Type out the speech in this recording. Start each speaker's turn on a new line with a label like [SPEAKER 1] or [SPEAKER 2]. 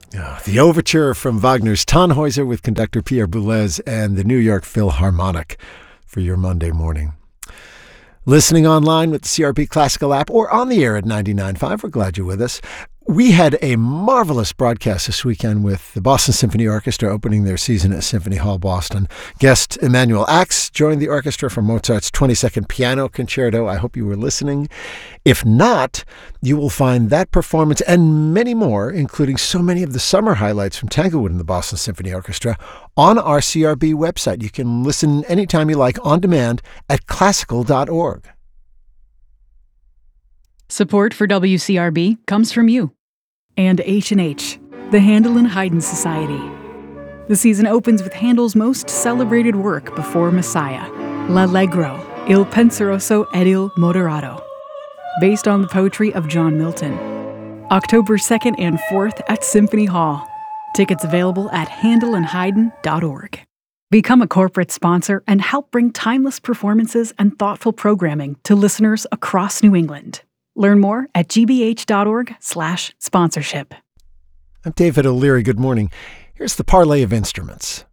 [SPEAKER 1] The overture from Wagner's Tannhäuser with conductor Pierre Boulez and the New York Philharmonic for your Monday morning. Listening online with the CRB Classical app or on the air at 99.5, we're glad you're with us. We had a marvelous broadcast this weekend with the Boston Symphony Orchestra opening their season at Symphony Hall, Boston. Guest Emanuel Ax joined the orchestra for Mozart's 22nd Piano Concerto. I hope you were listening. If not, you will find that performance and many more, including so many of the summer highlights from Tanglewood and the Boston Symphony Orchestra, on our CRB website. You can listen anytime you like on demand at classical.org.
[SPEAKER 2] Support for WCRB comes from you. And H&H, the Handel and Haydn Society. The season opens with Handel's most celebrated work before Messiah, L'Allegro, Il Penseroso ed il Moderato, based on the poetry of John Milton. October 2nd and 4th at Symphony Hall. Tickets available at handelandhaydn.org. Become a corporate sponsor and help bring timeless performances and thoughtful programming to listeners across New England. Learn more at gbh.org/sponsorship.
[SPEAKER 1] I'm David O'Leary. Good morning. Here's the parlay of instruments.